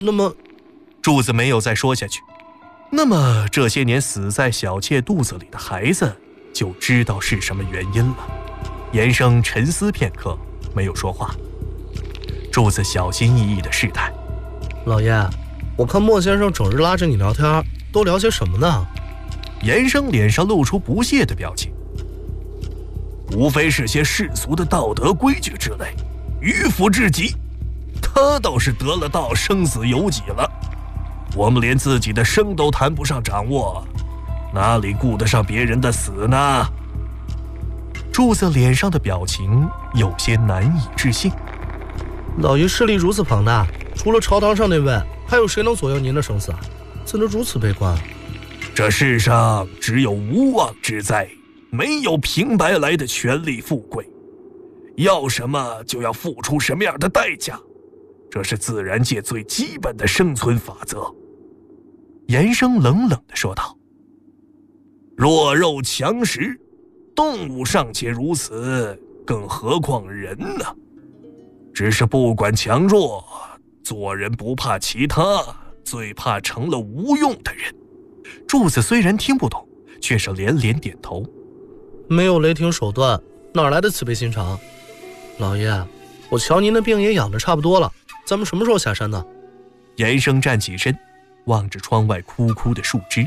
那么， 柱子没有再说下去。那么这些年死在小妾肚子里的孩子，就知道是什么原因了。严生沉思片刻，没有说话。柱子小心翼翼地试探： 老爷，我看莫先生整日拉着你聊天，都聊些什么呢？ 严生脸上露出不屑的表情：无非是些世俗的道德规矩之类，迂腐至极。他倒是得了道，生死由己了。我们连自己的生都谈不上掌握，哪里顾得上别人的死呢？柱子脸上的表情有些难以置信。 老爷势力如此庞大，除了朝堂上那位，还有谁能左右您的生死啊？怎能如此悲观？ 这世上只有无妄之灾，没有平白来的权力富贵。要什么就要付出什么样的代价，这是自然界最基本的生存法则。严生冷冷地说道：弱肉强食，动物尚且如此，更何况人呢？只是不管强弱，做人不怕其他，最怕成了无用的人。柱子虽然听不懂，却是连连点头。 没有雷霆手段，哪来的慈悲心肠？老爷，我瞧您的病也养得差不多了，咱们什么时候下山呢？ 严生站起身，望着窗外枯枯的树枝。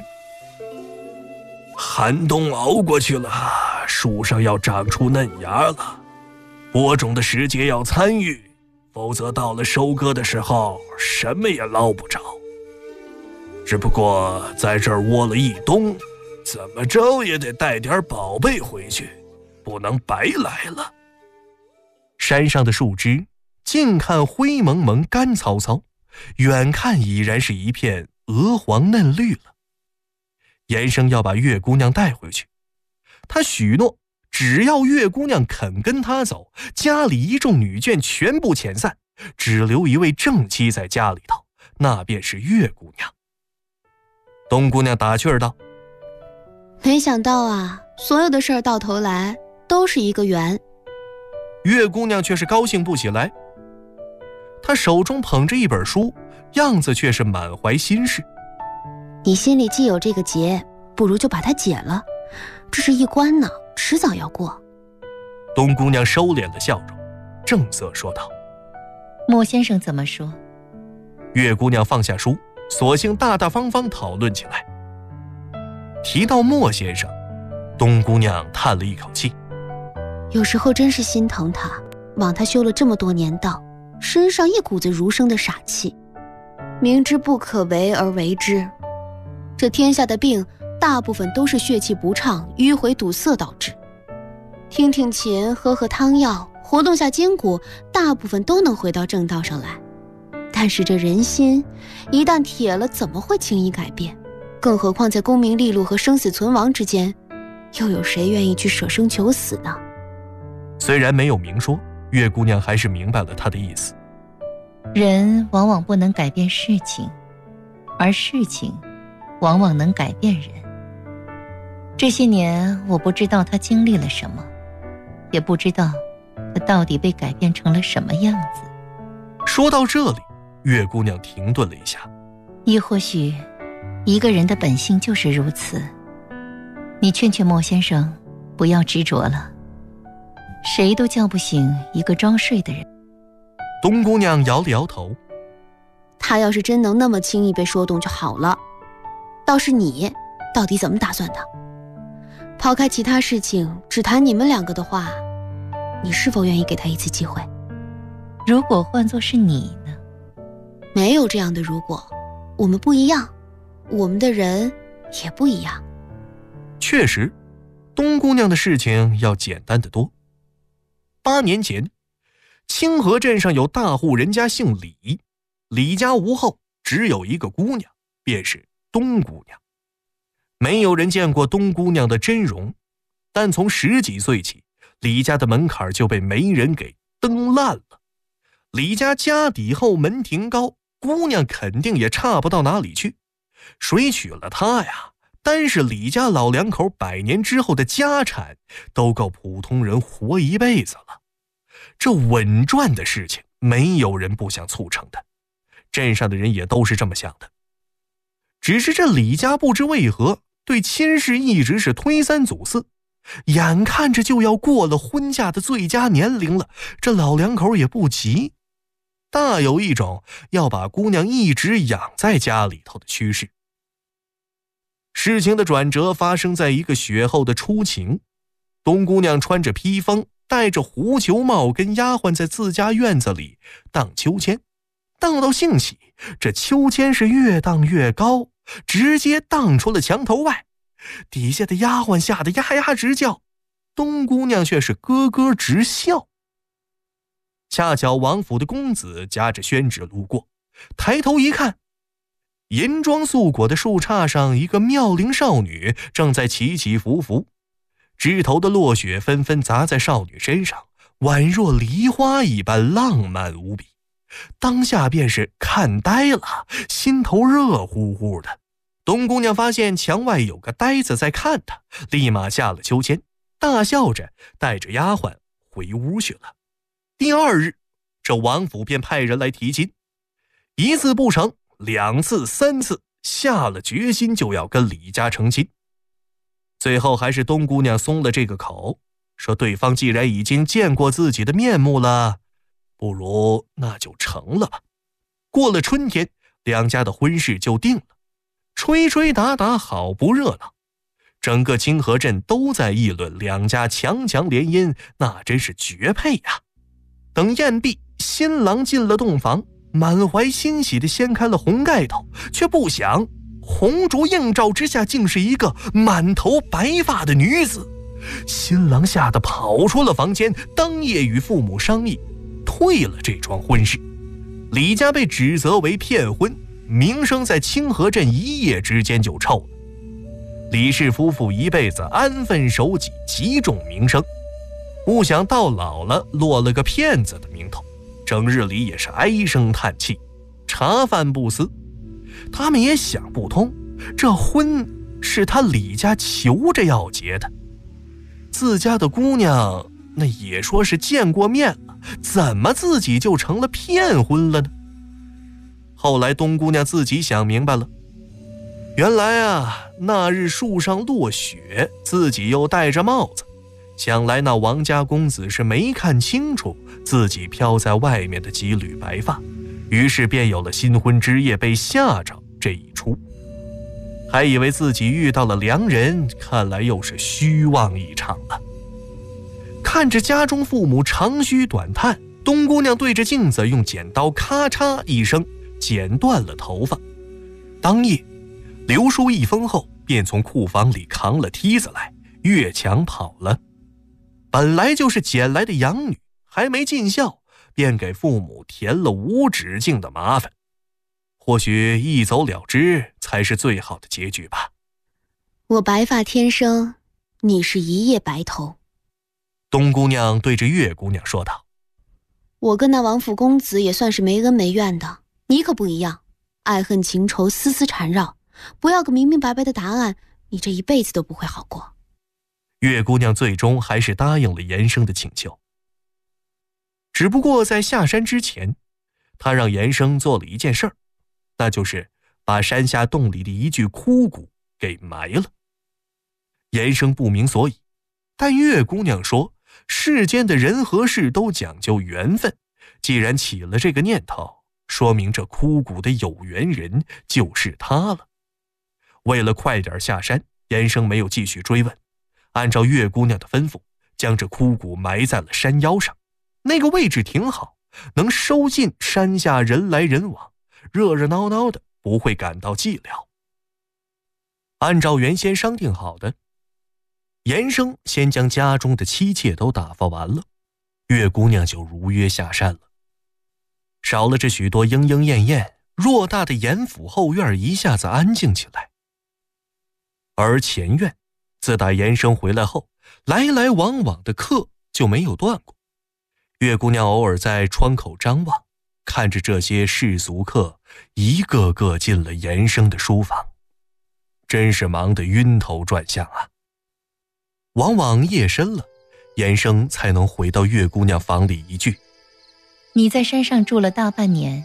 寒冬熬过去了，树上要长出嫩芽了，播种的时节要参与，否则到了收割的时候，什么也捞不着。只不过在这儿窝了一冬，怎么着也得带点宝贝回去，不能白来了。山上的树枝近看灰蒙蒙干草草，远看已然是一片鹅黄嫩绿了。严生要把月姑娘带回去，他许诺只要月姑娘肯跟他走，家里一众女眷全部遣散，只留一位正妻在家里头，那便是月姑娘。冬姑娘打趣儿道： 没想到啊，所有的事儿到头来都是一个圆。 月姑娘却是高兴不起来，她手中捧着一本书，样子却是满怀心事。 你心里既有这个结，不如就把它解了，这是一关呢，迟早要过。 冬姑娘收敛了笑容，正色说道： 莫先生怎么说？ 月姑娘放下书，索性大大方方讨论起来。提到莫先生，冬姑娘叹了一口气： 有时候真是心疼他，往他修了这么多年道，身上一股子儒生的傻气，明知不可为而为之。这天下的病大部分都是血气不畅、迂回堵塞导致，听听琴，喝喝汤药，活动下筋骨，大部分都能回到正道上来。但是这人心一旦铁了，怎么会轻易改变？更何况在功名利禄和生死存亡之间，又有谁愿意去舍生求死呢？ 虽然没有明说，月姑娘还是明白了他的意思。 人往往不能改变事情，而事情往往能改变人。这些年我不知道他经历了什么，也不知道他到底被改变成了什么样子。 说到这里，月姑娘停顿了一下。 亦或许一个人的本性就是如此，你劝劝莫先生不要执着了，谁都叫不醒一个装睡的人。 冬姑娘摇了摇头： 他要是真能那么轻易被说动就好了，倒是你到底怎么打算的？抛开其他事情，只谈你们两个的话，你是否愿意给他一次机会？ 如果换作是你呢？ 没有这样的如果，我们不一样，我们的人也不一样。 确实，冬姑娘的事情要简单得多。8年前，清河镇上有大户人家姓李，李家无后，只有一个姑娘，便是冬姑娘。没有人见过冬姑娘的真容，但从10几岁起，李家的门槛就被媒人给蹬烂了。李家家底厚，门庭高，姑娘肯定也差不到哪里去。谁娶了她呀，单是李家老两口100年之后的家产，都够普通人活一辈子了。这稳赚的事情，没有人不想促成的。 镇上的人也都是这么想的。只是这李家不知为何对亲事一直是推三阻四，眼看着就要过了婚嫁的最佳年龄了，这老两口也不急，大有一种要把姑娘一直养在家里头的趋势。事情的转折发生在一个雪后的初晴，冬姑娘穿着披风，戴着狐裘帽，跟丫鬟在自家院子里荡秋千，荡到兴起，这秋千是越荡越高，直接荡出了墙头外。底下的丫鬟吓得呀呀直叫，冬姑娘却是咯咯直笑。恰巧王府的公子夹着宣纸路过，抬头一看，银装素裹的树杈上，一个妙龄少女正在起起伏伏，枝头的落雪纷纷砸在少女身上，宛若梨花一般浪漫无比。当下便是看呆了，心头热乎乎的。冬姑娘发现墙外有个呆子在看她，立马下了秋千，大笑着带着丫鬟回屋去了。第二日，这王府便派人来提亲，一次不成，两次三次，下了决心就要跟李家成亲。最后还是冬姑娘松了这个口，说对方既然已经见过自己的面目了，不如那就成了吧。过了春天，两家的婚事就定了，吹吹打打好不热闹，整个清河镇都在议论两家强强联姻，那真是绝配呀。等宴毕，新郎进了洞房，满怀欣喜地掀开了红盖头，却不想红烛映照之下竟是一个满头白发的女子。新郎吓得跑出了房间，当夜与父母商议，退了这桩婚事。李家被指责为骗婚，名声在清河镇一夜之间就臭了。李氏夫妇一辈子安分守己，极重名声，不想到老了落了个骗子的名头，整日里也是唉声叹气，茶饭不思。他们也想不通，这婚是他李家求着要结的，自家的姑娘那也说是见过面了，怎么自己就成了骗婚了呢？后来冬姑娘自己想明白了，原来啊，那日树上落雪，自己又戴着帽子，想来那王家公子是没看清楚自己飘在外面的几缕白发，于是便有了新婚之夜被吓着这一出。还以为自己遇到了良人，看来又是虚妄一场了。看着家中父母长吁短叹，冬姑娘对着镜子用剪刀咔嚓一声剪断了头发。当夜刘叔一封后，便从库房里扛了梯子来，越墙跑了。本来就是捡来的养女，还没尽孝，便给父母添了无止境的麻烦。或许一走了之才是最好的结局吧。 我白发天生，你是一夜白头。 冬姑娘对着月姑娘说道。 我跟那王府公子也算是没恩没怨的，你可不一样，爱恨情仇丝丝缠绕，不要个明明白白的答案，你这一辈子都不会好过。 月姑娘最终还是答应了严生的请求，只不过在下山之前，她让严生做了一件事儿，那就是把山下洞里的一具枯骨给埋了。严生不明所以，但月姑娘说世间的人和事都讲究缘分，既然起了这个念头，说明这枯骨的有缘人就是他了。为了快点下山，严生没有继续追问，按照月姑娘的吩咐，将这枯骨埋在了山腰上。那个位置挺好，能收进山下人来人往，热热闹闹的，不会感到寂寥。按照原先商定好的，严生先将家中的妻妾都打发完了，月姑娘就如约下山了。少了这许多莺莺燕燕，偌大的严府后院一下子安静起来。而前院自打严生回来后，来来往往的客就没有断过。月姑娘偶尔在窗口张望，看着这些世俗客一个个进了严生的书房，真是忙得晕头转向啊。往往夜深了，严生才能回到月姑娘房里一句： 你在山上住了大半年，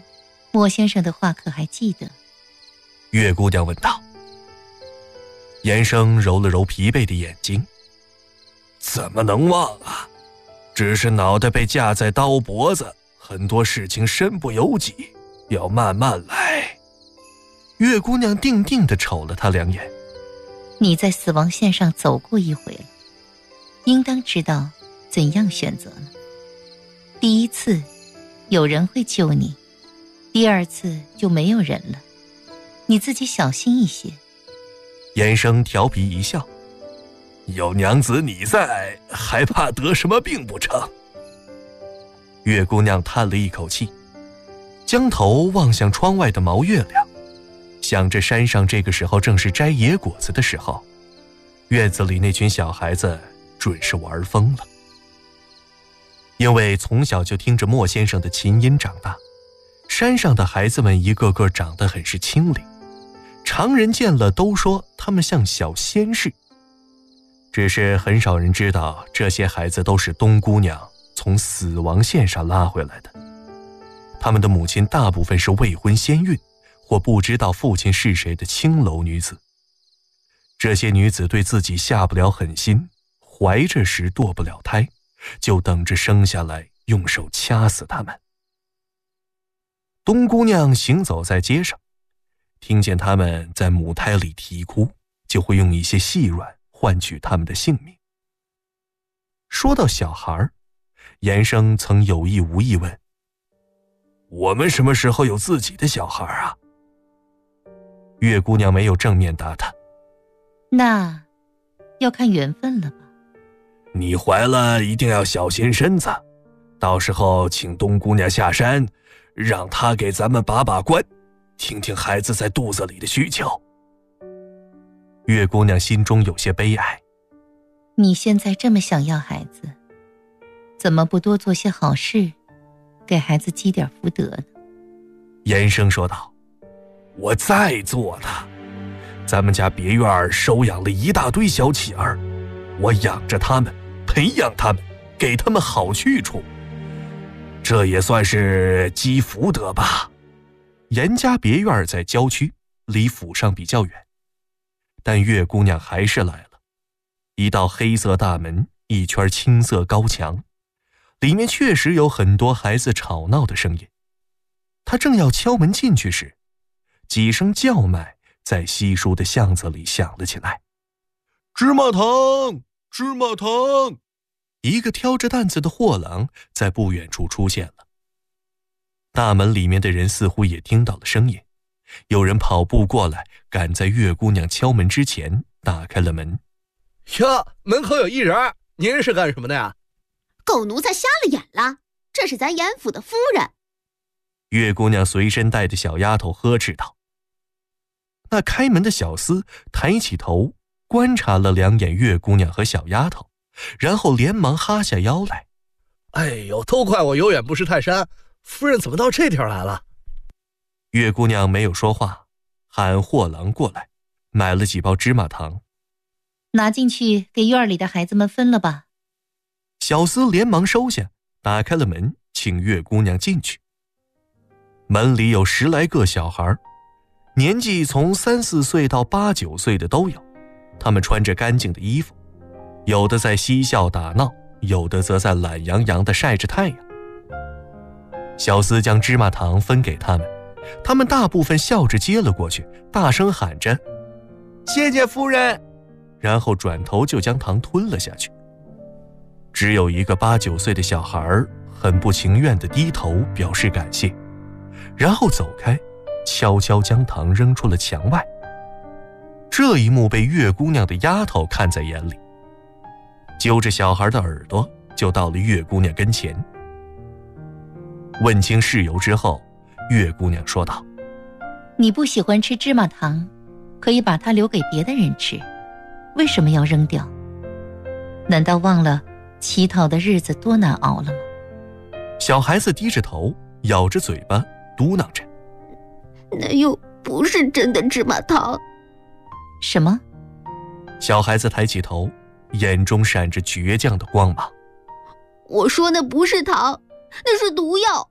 莫先生的话可还记得？ 月姑娘问道。严生揉了揉疲惫的眼睛，怎么能忘啊？只是脑袋被架在刀脖子，很多事情身不由己，要慢慢来。月姑娘定定地瞅了他2眼。 你在死亡线上走过一回了，应当知道怎样选择了。第一次有人会救你，第2次就没有人了，你自己小心一些。 严生调皮一笑，有娘子你在，还怕得什么病不成？月姑娘叹了一口气，将头望向窗外的毛月亮，想着山上这个时候正是摘野果子的时候，院子里那群小孩子准是玩疯了。因为从小就听着莫先生的琴音长大，山上的孩子们一个个长得很是清灵，常人见了都说他们像小仙士。只是很少人知道，这些孩子都是冬姑娘从死亡线上拉回来的。他们的母亲大部分是未婚先孕或不知道父亲是谁的青楼女子。这些女子对自己下不了狠心，怀着时堕不了胎，就等着生下来用手掐死他们。冬姑娘行走在街上，听见他们在母胎里啼哭，就会用一些细软换取他们的性命。说到小孩，严生曾有意无意问，我们什么时候有自己的小孩啊？月姑娘没有正面答他， 那要看缘分了吧。 你怀了一定要小心身子，到时候请冬姑娘下山，让她给咱们把把关，听听孩子在肚子里的需求。月姑娘心中有些悲哀， 你现在这么想要孩子，怎么不多做些好事，给孩子积点福德呢？ 严生说道，我在做呢，咱们家别院收养了一大堆小乞儿，我养着他们，培养他们，给他们好去处，这也算是积福德吧。严家别院在郊区，离府上比较远，但月姑娘还是来了。一道黑色大门，一圈青色高墙，里面确实有很多孩子吵闹的声音。她正要敲门进去时，几声叫卖在稀疏的巷子里响了起来。芝麻糖，芝麻糖！一个挑着担子的货郎在不远处出现了。大门里面的人似乎也听到了声音，有人跑步过来，赶在月姑娘敲门之前打开了门。 哟，门口有一人，您是干什么的呀？ 狗奴才瞎了眼了，这是咱严府的夫人。 月姑娘随身带的小丫头呵斥道。那开门的小厮抬起头观察了2眼月姑娘和小丫头，然后连忙哈下腰来。 哎呦，都怪我有眼不识泰山，夫人怎么到这地儿来了？ 月姑娘没有说话，喊货郎过来，买了几包芝麻糖。 拿进去给院里的孩子们分了吧。 小厮连忙收下，打开了门，请月姑娘进去。门里有10来个小孩，年纪从3、4岁到8、9岁的都有，他们穿着干净的衣服，有的在嬉笑打闹，有的则在懒洋洋地晒着太阳。小厮将芝麻糖分给他们，他们大部分笑着接了过去，大声喊着谢谢夫人，然后转头就将糖吞了下去。只有一个8、9岁的小孩很不情愿地低头表示感谢，然后走开，悄悄将糖扔出了墙外。这一幕被月姑娘的丫头看在眼里，揪着小孩的耳朵就到了月姑娘跟前。问清事由之后，月姑娘说道， 你不喜欢吃芝麻糖，可以把它留给别的人吃，为什么要扔掉？难道忘了乞讨的日子多难熬了吗？ 小孩子低着头，咬着嘴巴，嘟囔着， 那又不是真的芝麻糖。 什么？ 小孩子抬起头，眼中闪着倔强的光芒。 我说那不是糖，那是毒药，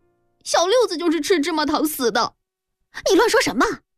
小六子就是吃芝麻糖死的。 你乱说什么？